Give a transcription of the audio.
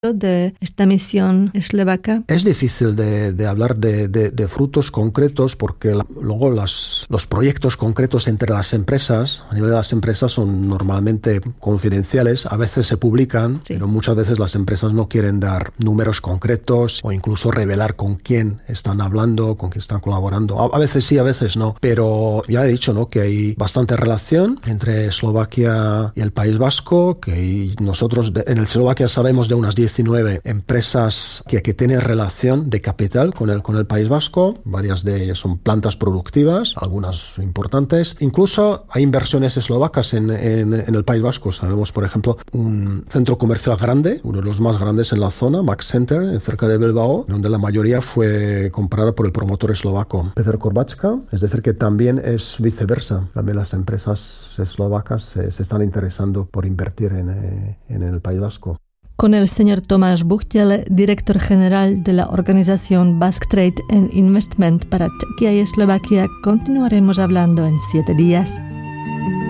de esta misión eslovaca? Es difícil de hablar de frutos concretos porque luego los proyectos concretos entre las empresas, a nivel de las empresas, son normalmente confidenciales. A veces se publican, sí, pero muchas veces las empresas no quieren dar números concretos o incluso revelar con quién están hablando, con quién están colaborando. A veces sí, a veces no. Pero ya he dicho, ¿no?, que hay bastante relación entre Eslovaquia y el País Vasco, que nosotros en Eslovaquia sabemos de unas 19 empresas que tienen relación de capital con el País Vasco. Varias de ellas son plantas productivas, algunas importantes. Incluso hay inversiones eslovacas en el País Vasco. Sabemos, por ejemplo, un centro comercial grande, uno de los más grandes en la zona, Max Center, cerca de Bilbao, donde la mayoría fue comprada por el promotor eslovaco Peter Korbáčka. Es decir, que también es viceversa. También las empresas eslovacas se están interesando por invertir en el País Vasco. Con el señor Tomáš Buchtel, director general de la organización Basque Trade and Investment para Chequia y Eslovaquia, continuaremos hablando en 7 días.